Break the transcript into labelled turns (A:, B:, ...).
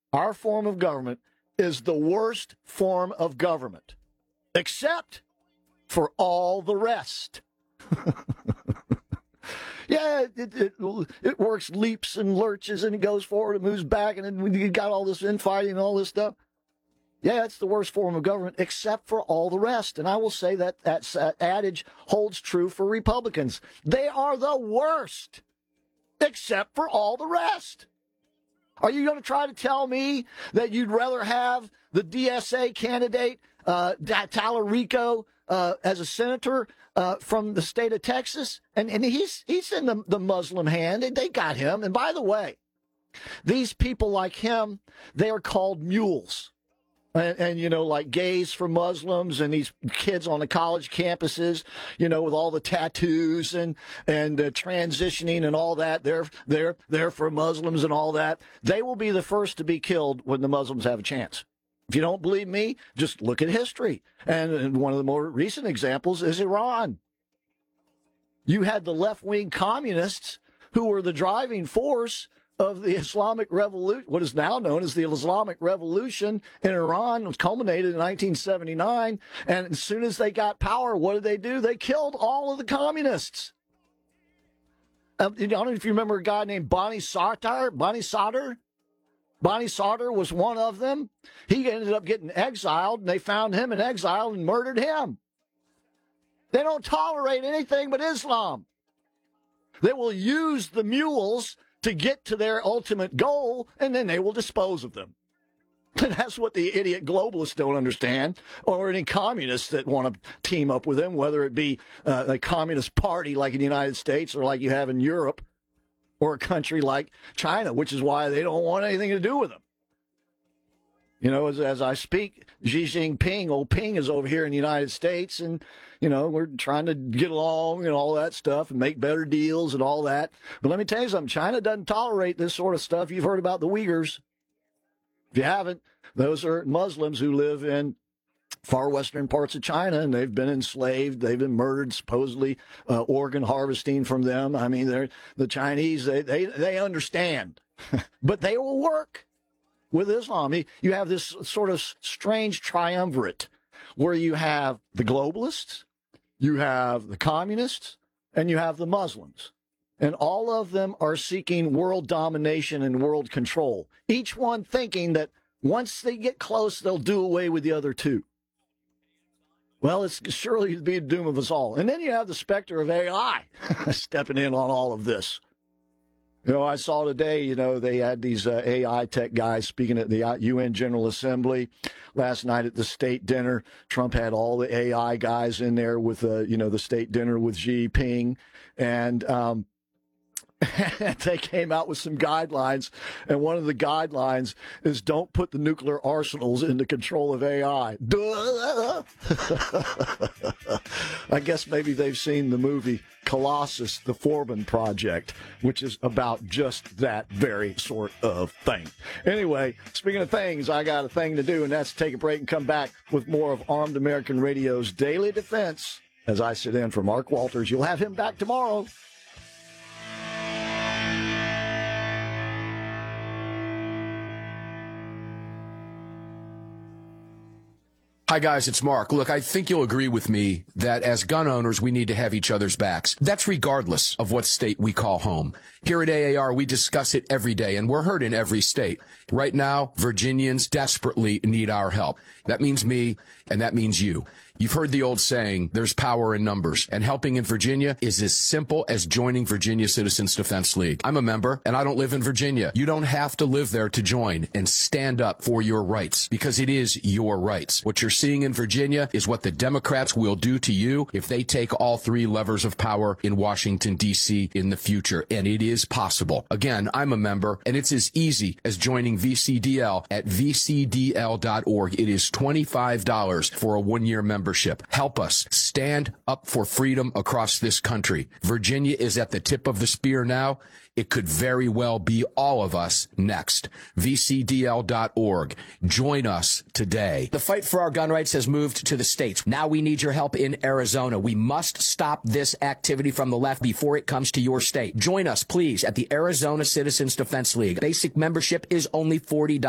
A: Our form of government is the worst form of government, except for all the rest. Yeah, it works leaps and lurches, and it goes forward and moves back, and then you got all this infighting and all this stuff. Yeah, it's the worst form of government, except for all the rest. And I will say that adage holds true for Republicans. They are the worst, except for all the rest. Are you going to try to tell me that you'd rather have the DSA candidate, Tallarico, as a senator from the state of Texas? And he's in the Muslim hand. They got him. And by the way, these people like him, they are called mules. And, you know, like gays for Muslims and these kids on the college campuses, you know, with all the tattoos and transitioning and all that. They're for Muslims and all that. They will be the first to be killed when the Muslims have a chance. If you don't believe me, just look at history. And one of the more recent examples is Iran. You had the left-wing communists who were the driving force of the Islamic Revolution, what is now known as the Islamic Revolution in Iran, was culminated in 1979. And as soon as they got power, what did they do? They killed all of the communists. I don't know if you remember a guy named Bani Sadr. Bani Sadr was one of them. He ended up getting exiled, and they found him in exile and murdered him. They don't tolerate anything but Islam. They will use the mules to get to their ultimate goal, and then they will dispose of them. And that's what the idiot globalists don't understand, or any communists that want to team up with them, whether it be a communist party like in the United States or like you have in Europe, or a country like China, which is why they don't want anything to do with them. You know, as I speak, Xi Jinping, old Ping, is over here in the United States, and, you know, we're trying to get along and all that stuff and make better deals and all that. But let me tell you something, China doesn't tolerate this sort of stuff. You've heard about the Uyghurs. If you haven't, those are Muslims who live in far western parts of China, and they've been enslaved. They've been murdered, supposedly organ harvesting from them. I mean, they're the Chinese, they understand, but they will work with Islam. You have this sort of strange triumvirate where you have the globalists, you have the communists, and you have the Muslims. And all of them are seeking world domination and world control, each one thinking that once they get close, they'll do away with the other two. Well, it's surely to be the doom of us all. And then you have the specter of AI stepping in on all of this. You know, I saw today, you know, they had these AI tech guys speaking at the UN General Assembly last night at the state dinner. Trump had all the AI guys in there with, you know, the state dinner with Xi Jinping. And they came out with some guidelines, and one of the guidelines is don't put the nuclear arsenals into control of AI. Duh. I guess maybe they've seen the movie Colossus, the Forbin Project, which is about just that very sort of thing. Anyway, speaking of things, I got a thing to do, and that's take a break and come back with more of Armed American Radio's Daily Defense as I sit in for Mark Walters. You'll have him back tomorrow.
B: Hi, guys, it's Mark. Look, I think you'll agree with me that as gun owners, we need to have each other's backs. That's regardless of what state we call home. Here at AAR, we discuss it every day, and we're heard in every state. Right now, Virginians desperately need our help. That means me, and that means you. You've heard the old saying, there's power in numbers, and helping in Virginia is as simple as joining Virginia Citizens Defense League. I'm a member, and I don't live in Virginia. You don't have to live there to join and stand up for your rights, because it is your rights. What you're seeing in Virginia is what the Democrats will do to you if they take all three levers of power in Washington, D.C. in the future, and it is possible. Again, I'm a member, and it's as easy as joining VCDL at vcdl.org. It is $25 for a one-year membership. Help us stand up for freedom across this country. Virginia is at the tip of the spear now. It could very well be all of us next. VCDL.org. Join us today.
C: The fight for our gun rights has moved to the states. Now we need your help in Arizona. We must stop this activity from the left before it comes to your state. Join us, please, at the Arizona Citizens Defense League. Basic membership is only $40.